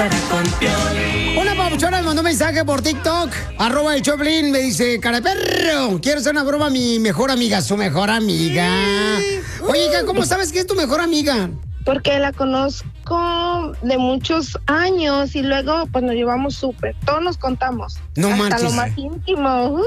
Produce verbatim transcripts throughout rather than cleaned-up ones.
estará con Piolín. Una papuchona me mandó un mensaje por TikTok, arroba el Choplin, me dice, cara de perro, quiero hacer una broma a mi mejor amiga, su mejor amiga. Oye, hija, ¿cómo sabes que es tu mejor amiga? Porque la conozco de muchos años y luego pues nos llevamos súper. Todos nos contamos. No hasta manches. lo más íntimo. Uh.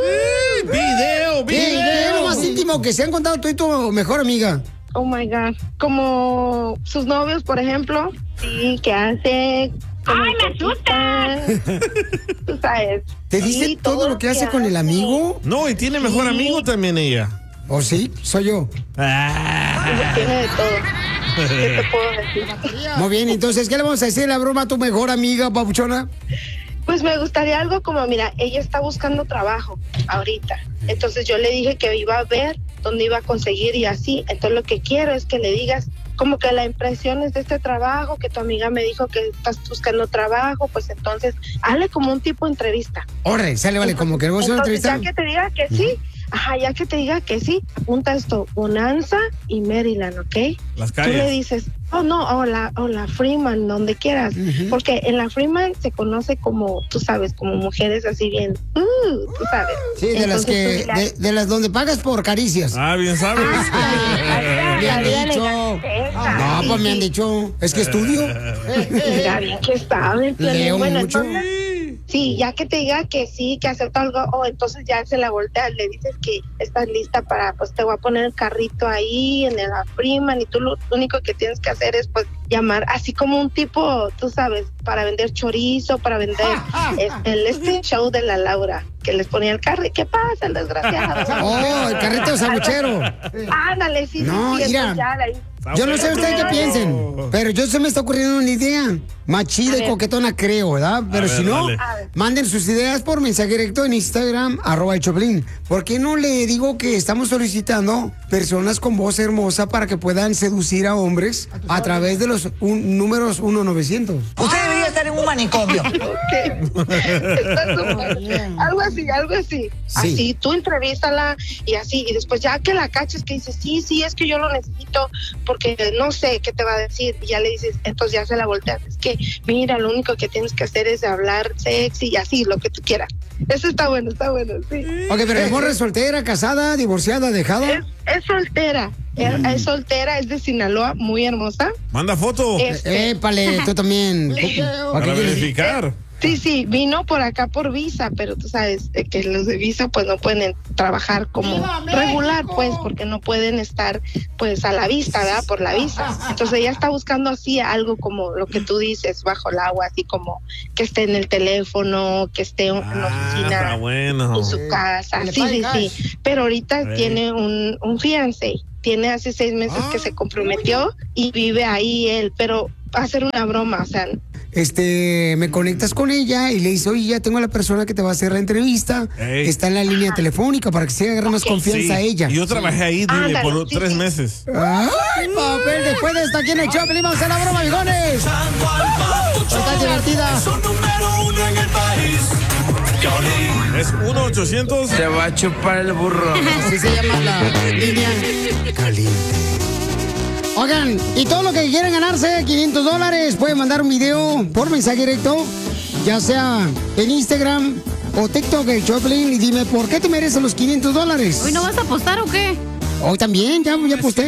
Video, ¿Qué es lo más íntimo que se han contado tú y tu mejor amiga? Oh my God. Como sus novios, por ejemplo. Sí, ¿qué hace? ¡Ay, me asustas! Tú sabes. ¿Te dice Sí, todo lo que hace con el amigo? No, y tiene mejor Sí. amigo también ella. ¿O sí? Soy yo. Ah. Tiene de todo. ¿Qué te puedo decir? Muy bien, entonces, ¿qué le vamos a decir la broma a tu mejor amiga, papuchona? Pues me gustaría algo como, mira, ella está buscando trabajo ahorita. Entonces yo le dije que iba a ver dónde iba a conseguir y así. Entonces lo que quiero es que le digas como que la impresión es de este trabajo, que tu amiga me dijo que estás buscando trabajo, pues entonces hazle como un tipo de entrevista. Órale, sale, vale, como que le vamos a hacer una Entonces, entrevista. ya que te diga que sí, ajá, ya que te diga que sí, apunta esto, Bonanza y Maryland, ¿ok? Las Tú le calles. dices, oh no, o la, o la Freeman, donde quieras, Ujú. porque en la Freeman se conoce como, tú sabes, como mujeres así bien, uh, tú sabes. Sí, de las Entonces, que, tú dile, de, de las donde pagas por caricias. Ah, bien sabes. Ah, Me han la vida dicho. elegante, No, sí, pues me han sí. dicho. Es que estudio. Mira, bien que sabe, Piolín. Leo Bueno, mucho. entonces, sí, ya que te diga que sí, que acepta algo, o entonces ya se la voltea, le dices que estás lista para, pues te voy a poner el carrito ahí en la Freeman y tú lo único que tienes que hacer es pues llamar, así como un tipo, tú sabes, para vender chorizo, para vender este, el este show de la Laura, que les ponía el carro, ¿qué pasa, el desgraciado? Oh, el carrito sanguchero. Ándale, sí, No, sí, sí, mira. entonces ya de ahí. Yo no sé ustedes qué piensen, pero yo se me está ocurriendo una idea más chida A y ver. coquetona, creo, ¿verdad? Pero ver, si no, dale. A ver. manden sus ideas por mensaje directo en Instagram, arroba el Choplin. ¿Por qué no le digo que estamos solicitando personas con voz hermosa para que puedan seducir a hombres a través de los un- números uno novecientos? Usted debería estar en un manicomio. Ok. Está súper. Algo así, algo así. Sí. Así, tú entrevístala y así, y después ya que la caches que dices, sí, sí, es que yo lo necesito porque no sé qué te va a decir, y ya le dices, entonces ya se la volteas, es que mira, lo único que tienes que hacer es hablar sexy y así, lo que tú quieras. Eso está bueno, está bueno, sí. Ok, pero la morra es soltera, casada, divorciada, dejada. Es, es soltera, es, es soltera, es de Sinaloa, muy hermosa. Manda foto Este, Épale, tú también. ¿Para para qué quieres? verificar. Sí, sí, vino por acá por visa, pero tú sabes eh, que los de visa pues no pueden eh, trabajar como regular, pues, porque no pueden estar pues a la vista, ¿verdad? Por la visa. Entonces ella está buscando así algo como lo que tú dices, bajo el agua, así como que esté en el teléfono, que esté en la Ah, oficina, está bueno. en su casa. Que le Sí, sí, pague sí. Pero ahorita Sí. tiene un, un fiancé. Tiene hace seis meses que se comprometió y vive ahí él, pero va a ser una broma, o sea, Este, me conectas con ella y le dices, oye, ya tengo a la persona que te va a hacer la entrevista. Ey. Está en la línea telefónica para que se agarre más Ok. confianza Sí. a ella. Y yo trabajé ahí, dile, Ándale, por sí, tres sí. meses. Ay, papel, después de esta aquí en el Choplin, vamos a la broma, viejones. Escuchando al papuchón, Está divertida. es un número uno en el país. Piolín. Es uno ochocientos. Te va a chupar el burro. Así se llama la línea caliente. Oigan, y todo lo que quieran ganarse, quinientos dólares, pueden mandar un video por mensaje directo, ya sea en Instagram o TikTok, el Choplin, y dime por qué te mereces los quinientos dólares. ¿Hoy no vas a apostar o qué? Hoy también, ya, ya posté.